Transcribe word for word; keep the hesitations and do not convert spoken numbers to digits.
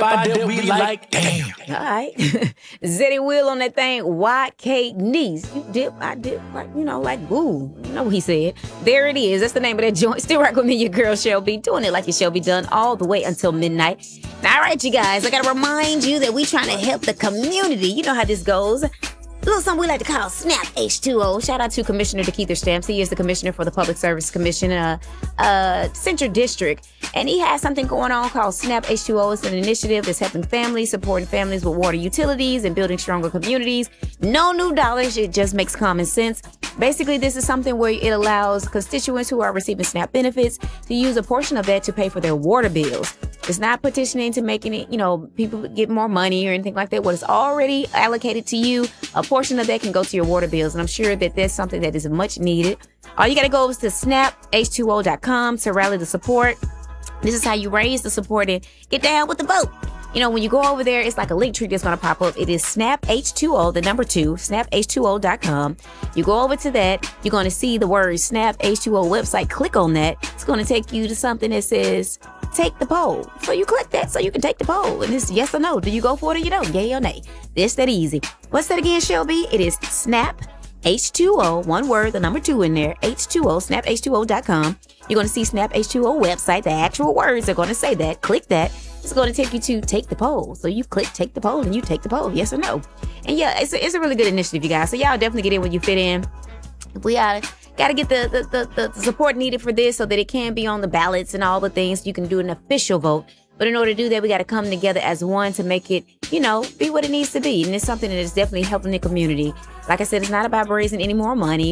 I did, we like, damn. All right. Zeddy Will on that thing. Y K Niece. You dip, I dip, like, you know, like, boo. You know what he said. There it is. That's the name of that joint. Still rock with me, your girl Shelby. Doing it like it shall be done all the way until midnight. All right, you guys. I got to remind you that we trying to help the community. You know how this goes. A little something we like to call Snap H two O. Shout out to Commissioner DeKeither Stamps. He is the commissioner for the Public Service Commission, uh, uh, Central District. And he has something going on called Snap H two O. It's an initiative that's helping families, supporting families with water utilities and building stronger communities. No new dollars. It just makes common sense. Basically, this is something where it allows constituents who are receiving SNAP benefits to use a portion of that to pay for their water bills. It's not petitioning to making it, you know, people get more money or anything like that. What is already allocated to you, a portion of that can go to your water bills. And I'm sure that that's something that is much needed. All you got to go is to snap H two O dot com to rally the support. This is how you raise the support and get down with the vote. You know, when you go over there, it's like a link tree that's going to pop up. It is Snap H two O, the number two, snap H two O dot com. You go over to that. You're going to see the word Snap H two O website. Click on that. It's going to take you to something that says, take the poll. So you click that so you can take the poll. And it's yes or no. Do you go for it or you don't? Yay or nay? It's that easy. What's that again, Shelby? It is Snap H two O, one word, the number two in there, H two O, snap H two O dot com. You're going to see Snap H two O website. The actual words are going to say that. Click that. It's going to take you to take the poll. So you click take the poll and you take the poll, yes or no. And yeah, it's a, it's a really good initiative, you guys. So y'all definitely get in when you fit in. We uh, got to get the, the, the, the support needed for this so that it can be on the ballots and all the things. You can do an official vote. But in order to do that, we got to come together as one to make it, you know, be what it needs to be. And it's something that is definitely helping the community. Like I said, it's not about raising any more money.